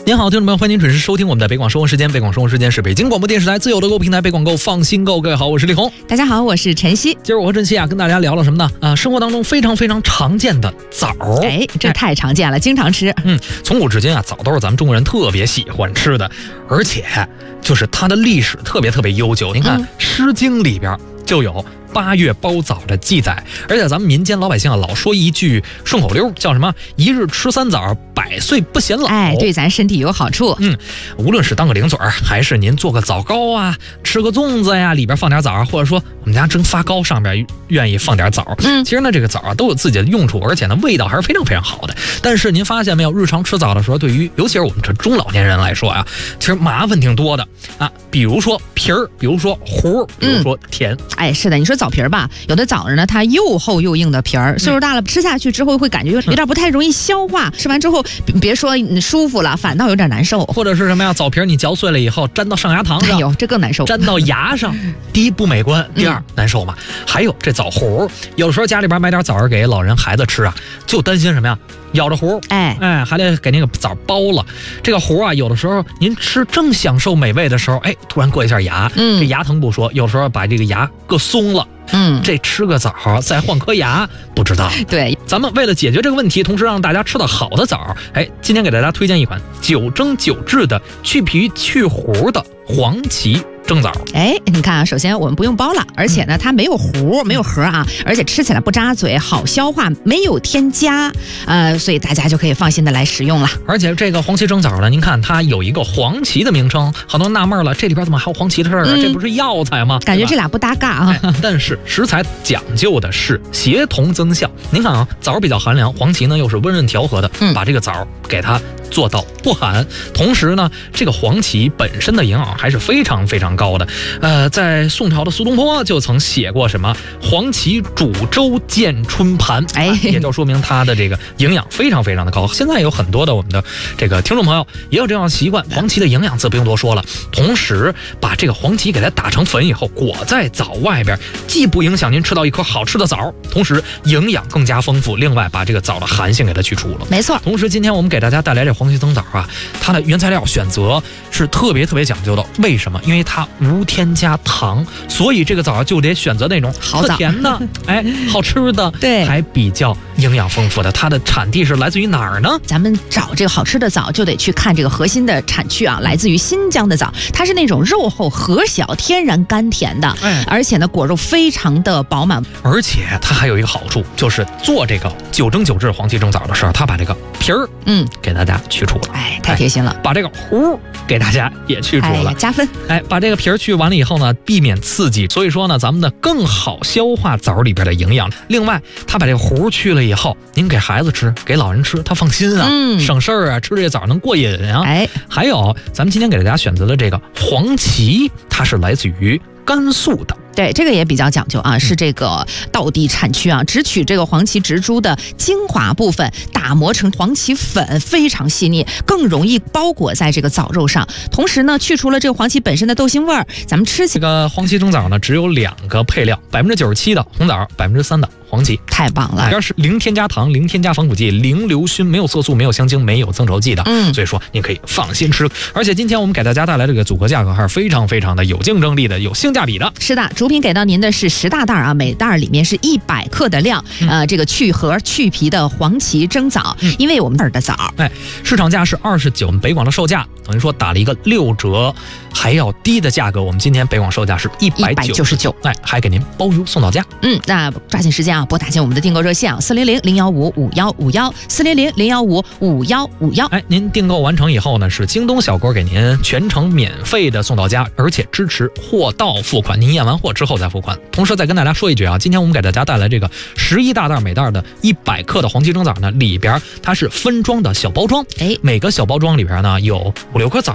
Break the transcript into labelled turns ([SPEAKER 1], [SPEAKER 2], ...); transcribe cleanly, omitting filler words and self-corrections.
[SPEAKER 1] 您好，听众朋友，欢迎您准时收听我们的北广生活时间。北广生活时间是北京广播电视台自有的购物平台北广购放心购。各位好，我是李红。
[SPEAKER 2] 大家好，我是晨曦。
[SPEAKER 1] 今儿我和晨曦跟大家聊了什么呢？生活当中非常非常常见的枣。
[SPEAKER 2] 这太常见了，经常吃。
[SPEAKER 1] 从古至今枣都是咱们中国人特别喜欢吃的，而且就是它的历史特别特别悠久。您看《诗经》里边就有8月包枣的记载，而且咱们民间老百姓老说一句顺口溜，叫什么“一日吃3枣，100岁不显老”。
[SPEAKER 2] 对咱身体有好处。
[SPEAKER 1] 无论是当个零嘴儿，还是您做个枣糕啊，吃个粽子呀，里边放点枣，或者说我们家蒸发糕上边愿意放点枣。其实呢，这个枣都有自己的用处，而且呢，味道还是非常非常好的。但是您发现没有，日常吃枣的时候，对于尤其是我们这中老年人来说啊，其实麻烦挺多的啊。比如说皮儿，比如说核，比如说甜。
[SPEAKER 2] 是的，你说枣皮儿吧，有的枣呢，它又厚又硬的皮儿，岁数大了吃下去之后会感觉有点不太容易消化，吃完之后别说你舒服了，反倒有点难受。
[SPEAKER 1] 或者是什么呀？枣皮儿你嚼碎了以后粘到上牙膛上，
[SPEAKER 2] 这更难受。
[SPEAKER 1] 粘到牙上，第一不美观，第二难受嘛。还有这枣核，有的时候家里边买点枣儿给老人孩子吃啊，就担心什么呀？咬着核，还得给那个枣包了。这个核啊，有的时候您吃正享受美味的时候，突然硌一下牙，这牙疼不说，有时候把这个牙硌松了。这吃个枣再换颗牙，不知道。
[SPEAKER 2] 对，
[SPEAKER 1] 咱们为了解决这个问题，同时让大家吃到好的枣，今天给大家推荐一款9蒸9制的去皮去核的黄芪蒸枣。
[SPEAKER 2] 你看啊，首先我们不用包了，而且呢，它没有核，没有核啊，而且吃起来不扎嘴，好消化，没有添加，所以大家就可以放心的来食用了。
[SPEAKER 1] 而且这个黄芪蒸枣呢，您看它有一个黄芪的名称，好多人纳闷了，这里边怎么还有黄芪的事儿啊？这不是药材吗？
[SPEAKER 2] 感觉这俩不搭嘎啊。
[SPEAKER 1] 但是食材讲究的是协同增效。您看啊，枣比较寒凉，黄芪呢又是温润调和的，把这个枣给它做到不寒。同时呢，这个黄芪本身的营养还是非常非常高的。在宋朝的苏东坡就曾写过什么黄芪煮粥见春盘，也就说明它的这个营养非常非常的高。现在有很多的我们的这个听众朋友也有这样的习惯，黄芪的营养则不用多说了。同时把这个黄芪给它打成粉以后，裹在枣外边，既不影响您吃到一颗好吃的枣，同时营养更加丰富。另外把这个枣的寒性给它去除了。
[SPEAKER 2] 没错。
[SPEAKER 1] 同时今天我们给大家带来这黄芪蒸枣啊，它的原材料选择是特别特别讲究的。为什么？因为它无添加糖，所以这个枣就得选择那种特甜的，好吃的，对，还比较营养丰富的。它的产地是来自于哪儿呢？
[SPEAKER 2] 咱们找这个好吃的枣，就得去看这个核心的产区啊，来自于新疆的枣，它是那种肉厚核小、天然甘甜的，而且呢果肉非常的饱满，
[SPEAKER 1] 而且它还有一个好处，就是做这个9蒸9制黄芪蒸枣的时候，它把这个皮儿给大家去除了，
[SPEAKER 2] 太贴心了，
[SPEAKER 1] 把这个核给大家也去除了，
[SPEAKER 2] 加分。
[SPEAKER 1] 把这个皮儿去完了以后呢，避免刺激，所以说呢，咱们的更好消化枣里边的营养。另外，它把这个核去了以后，您给孩子吃，给老人吃，他放心啊，省事儿啊，吃这枣能过瘾啊。还有，咱们今天给大家选择的这个黄芪，它是来自于甘肃的。
[SPEAKER 2] 对，这个也比较讲究啊，是这个道地产区啊，只取这个黄芪植株的精华部分，打磨成黄芪粉，非常细腻，更容易包裹在这个枣肉上。同时呢，去除了这个黄芪本身的豆腥味儿，咱们吃起
[SPEAKER 1] 这个黄芪蒸枣呢，只有2个配料，97%的红枣，3%的黄芪，
[SPEAKER 2] 太棒了。
[SPEAKER 1] 里边是零添加糖、零添加防腐剂、零硫熏，没有色素、没有香精、没有增稠剂的，所以说您可以放心吃。而且今天我们给大家带来这个组合价格还是非常非常的有竞争力的，有性价比的。
[SPEAKER 2] 是的，主品给到您的是10大袋啊，每袋里面是100克的量，这个去核去皮的黄芪蒸枣，因为我们这儿的枣，
[SPEAKER 1] 市场价是29，北广的售价等于说打了一个6折，还要低的价格。我们今天北广售价是199，还给您包邮送到家。
[SPEAKER 2] 那抓紧时间啊，拨打进我们的订购热线啊，400-015-5151，400-015-5151。
[SPEAKER 1] 您订购完成以后呢，是京东小哥给您全程免费的送到家，而且支持货到付款，您验完货之后再付款。同时再跟大家说一句啊，今天我们给大家带来这个11大袋，每袋的100克的黄芪蒸枣呢，里边它是分装的小包装，每个小包装里边呢有5-6颗枣。